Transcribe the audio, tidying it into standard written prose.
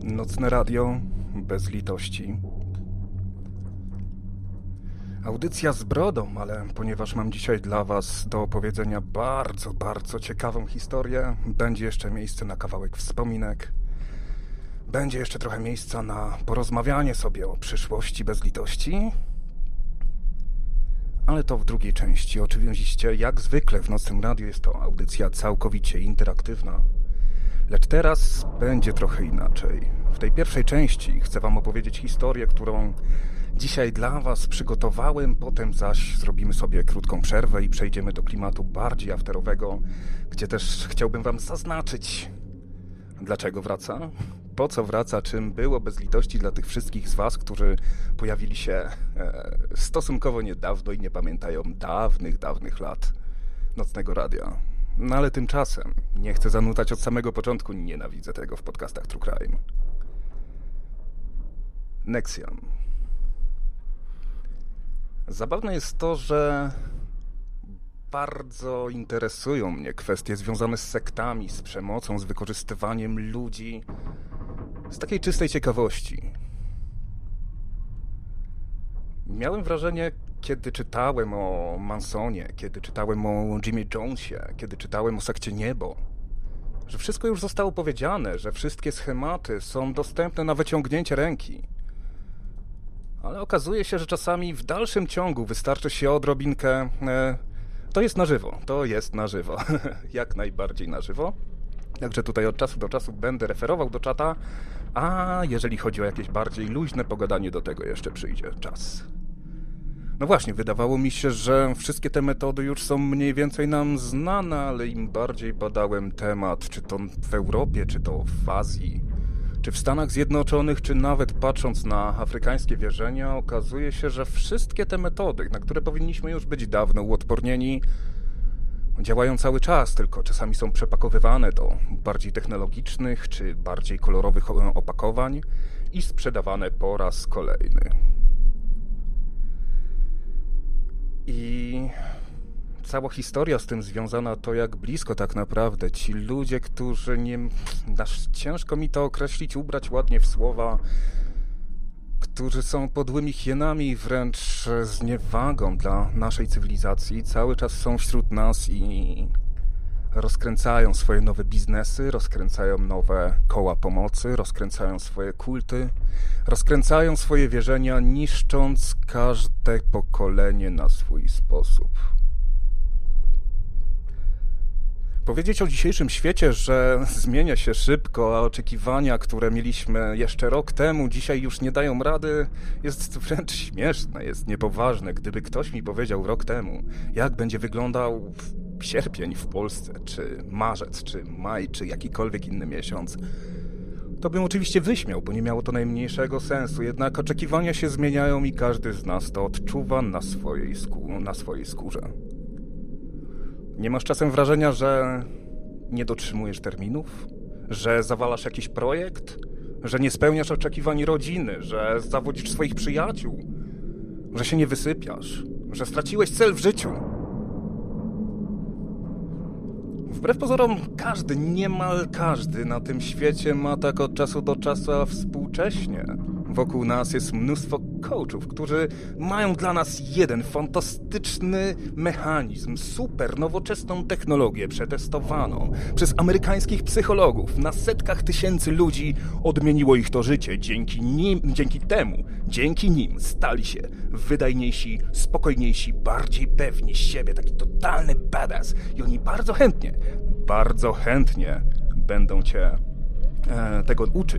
Nocne radio bez litości. Audycja z brodą, ale ponieważ mam dzisiaj dla Was do opowiedzenia bardzo ciekawą historię, będzie jeszcze miejsce na kawałek wspominek. Będzie jeszcze trochę miejsca na porozmawianie sobie o przyszłości bez litości. Ale to w drugiej części. Oczywiście, jak zwykle w Nocnym Radiu jest to audycja całkowicie interaktywna. Lecz teraz będzie trochę inaczej. W tej pierwszej części chcę Wam opowiedzieć historię, którą dzisiaj dla Was przygotowałem, potem zaś zrobimy sobie krótką przerwę i przejdziemy do klimatu bardziej afterowego, gdzie też chciałbym Wam zaznaczyć, dlaczego wraca, po co wraca, czym było bez litości dla tych wszystkich z Was, którzy pojawili się stosunkowo niedawno i nie pamiętają dawnych lat Nocnego Radia. No ale tymczasem, nie chcę zanudzać od samego początku, nienawidzę tego w podcastach True Crime. Nexium. Zabawne jest to, że bardzo interesują mnie kwestie związane z sektami, z przemocą, z wykorzystywaniem ludzi, z takiej czystej ciekawości. Miałem wrażenie, kiedy czytałem o Mansonie, kiedy czytałem o Jimie Jonesie, kiedy czytałem o sekcie Niebo, że wszystko już zostało powiedziane, że wszystkie schematy są dostępne na wyciągnięcie ręki. Ale okazuje się, że czasami w dalszym ciągu wystarczy się odrobinkę... To jest na żywo, jak najbardziej na żywo. Także tutaj od czasu do czasu będę referował do czata, a jeżeli chodzi o jakieś bardziej luźne pogadanie, do tego jeszcze przyjdzie czas. No właśnie, wydawało mi się, że wszystkie te metody już są mniej więcej nam znane, ale im bardziej badałem temat, czy to w Europie, czy to w Azji, czy w Stanach Zjednoczonych, czy nawet patrząc na afrykańskie wierzenia, okazuje się, że wszystkie te metody, na które powinniśmy już być dawno uodpornieni, działają cały czas, tylko czasami są przepakowywane do bardziej technologicznych, czy bardziej kolorowych opakowań i sprzedawane po raz kolejny. I cała historia z tym związana to, jak blisko tak naprawdę ci ludzie, którzy ciężko mi to określić, ubrać ładnie w słowa, którzy są podłymi hienami i wręcz zniewagą dla naszej cywilizacji, cały czas są wśród nas i rozkręcają swoje nowe biznesy, rozkręcają nowe koła pomocy, rozkręcają swoje kulty, rozkręcają swoje wierzenia, niszcząc każde pokolenie na swój sposób. Powiedzieć o dzisiejszym świecie, że zmienia się szybko, a oczekiwania, które mieliśmy jeszcze rok temu, dzisiaj już nie dają rady, jest wręcz śmieszne, jest niepoważne. Gdyby ktoś mi powiedział rok temu, jak będzie wyglądał sierpień w Polsce, czy marzec, czy maj, czy jakikolwiek inny miesiąc, to bym oczywiście wyśmiał, bo nie miało to najmniejszego sensu. Jednak oczekiwania się zmieniają i każdy z nas to odczuwa na swojej skórze. Nie masz czasem wrażenia, że nie dotrzymujesz terminów? Że zawalasz jakiś projekt? Że nie spełniasz oczekiwań rodziny? Że zawodzisz swoich przyjaciół? Że się nie wysypiasz? Że straciłeś cel w życiu? Wbrew pozorom niemal każdy na tym świecie ma tak od czasu do czasu, a współcześnie wokół nas jest mnóstwo coachów, którzy mają dla nas jeden fantastyczny mechanizm, super nowoczesną technologię przetestowaną przez amerykańskich psychologów. Na setkach tysięcy ludzi odmieniło ich to życie. Dzięki nim stali się wydajniejsi, spokojniejsi, bardziej pewni siebie, taki totalny badass. I oni bardzo chętnie będą cię tego uczyć.